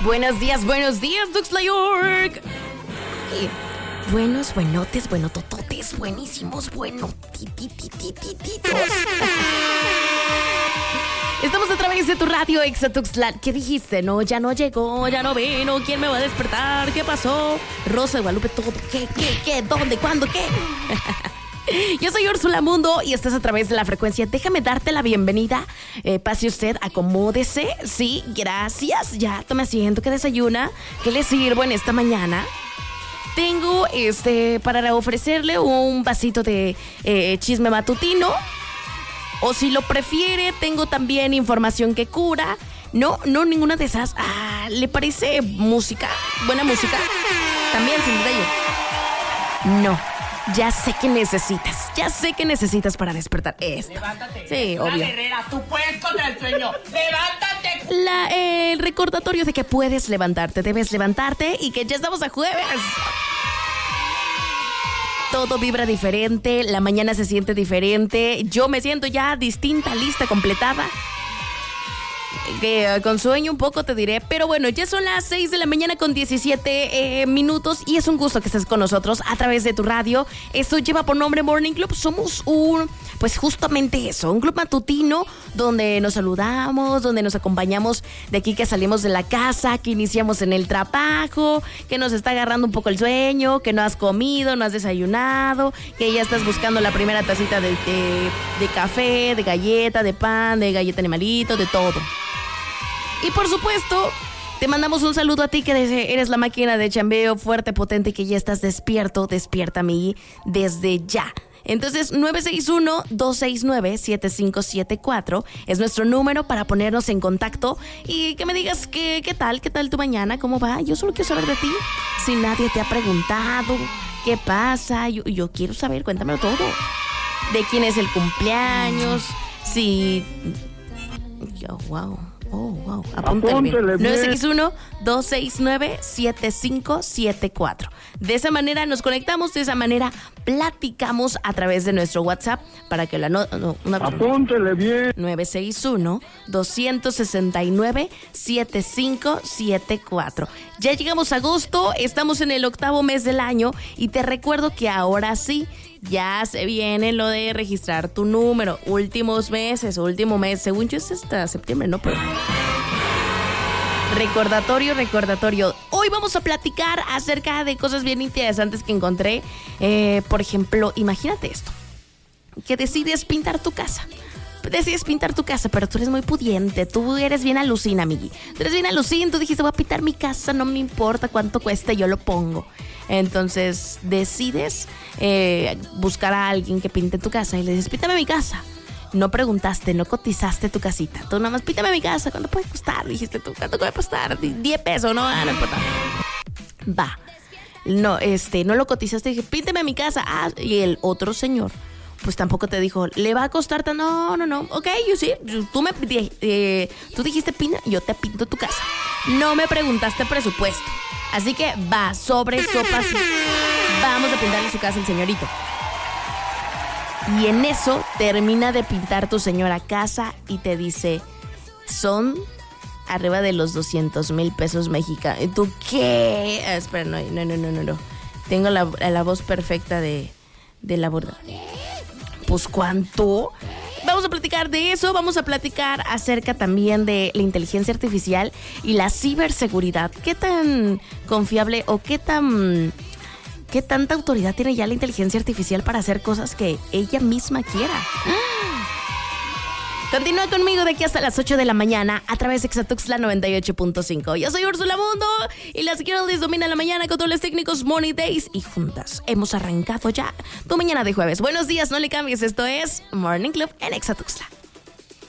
Buenos días, Tuxtla York. Buenos, buenotes, buenotototes, buenísimos, buenotitititititos. Estamos a través de tu radio Exa Tuxtla. ¿Qué dijiste? No, ya no llegó, ya no vino. ¿Quién me va a despertar? ¿Qué pasó? Rosa de Guadalupe, todo. ¿Qué? ¿Dónde? ¿Cuándo? ¿Qué? Yo soy Úrsula Mundo y estás a través de la frecuencia. Déjame darte la bienvenida. Pase usted, acomódese. Sí, gracias. Ya, tome asiento. ¿Qué desayuna? ¿Qué le sirvo en esta mañana? Tengo para ofrecerle un vasito de chisme matutino. O si lo prefiere, tengo también información que cura. No, ninguna de esas. ¿Le parece música? ¿Buena música? También, sin detalle. No. Ya sé que necesitas para despertar esto. Levántate. Sí, obvio. Guerrera, tú puedes contra el sueño. ¡Levántate! El recordatorio de que puedes levantarte, debes levantarte y que ya estamos a jueves. Todo vibra diferente, la mañana se siente diferente. Yo me siento ya distinta, lista, completada. Que con sueño un poco te diré, pero bueno, ya son las 6 de la mañana con 17 minutos y es un gusto que estés con nosotros a través de tu radio. Esto lleva por nombre Morning Club. Somos pues justamente eso, un club matutino donde nos saludamos, donde nos acompañamos de aquí que salimos de la casa, que iniciamos en el trabajo, que nos está agarrando un poco el sueño, que no has comido, no has desayunado, que ya estás buscando la primera tacita de café, de galleta, de pan, de galleta animalito, de todo. Y por supuesto, te mandamos un saludo a ti que eres la máquina de chambeo fuerte, potente, que ya estás despierto, despierta a mí desde ya. Entonces, 961-269-7574 es nuestro número para ponernos en contacto y que me digas qué tal tu mañana, cómo va. Yo solo quiero saber de ti. Si nadie te ha preguntado qué pasa, yo quiero saber, cuéntamelo todo. De quién es el cumpleaños, si... wow. Oh, wow. Apúntale bien. 961-269-7574. De esa manera nos conectamos, de esa manera platicamos a través de nuestro WhatsApp para que apúntele bien. 961-269-7574. Ya llegamos a agosto, estamos en el 8º mes del año y te recuerdo que ahora sí, ya se viene lo de registrar tu número. Último mes, según yo es hasta septiembre, ¿no? Pero... Recordatorio. Hoy vamos a platicar acerca de cosas bien interesantes que encontré. Por ejemplo, imagínate esto. Que decides pintar tu casa, pero tú eres muy pudiente. Tú eres bien alucina, amigui. Tú dijiste, voy a pintar mi casa, no me importa cuánto cueste, yo lo pongo. Entonces decides buscar a alguien que pinte tu casa y le dices, píntame mi casa. No preguntaste, no cotizaste tu casita. Tú nada más, píntame mi casa, ¿cuánto puede costar? Dijiste tú, ¿cuánto puede costar? 10 pesos, no importa. Va. No, no lo cotizaste, dije, píntame mi casa. Y el otro señor, pues tampoco te dijo, ¿le va a costar? No. Ok, yo sí, tú dijiste, pinta, yo te pinto tu casa. No me preguntaste presupuesto. Así que va, sobre sopas, vamos a pintarle su casa al señorito. Y en eso termina de pintar tu señora casa y te dice, son arriba de los 200,000 pesos mexicanos. ¿Y tú qué? Espera, no. Tengo la voz perfecta de la borda. Pues, ¿cuánto? Vamos a platicar de eso, vamos a platicar acerca también de la inteligencia artificial y la ciberseguridad. ¿Qué tan confiable o qué tanta autoridad tiene ya la inteligencia artificial para hacer cosas que ella misma quiera? Continúa conmigo de aquí hasta las 8 de la mañana a través de Exa Tuxtla 98.5. Yo soy Úrsula Mundo y las Girls dominan la mañana con todos los técnicos Money Days y juntas hemos arrancado ya tu mañana de jueves. Buenos días, no le cambies, esto es Morning Club en Exa Tuxtla.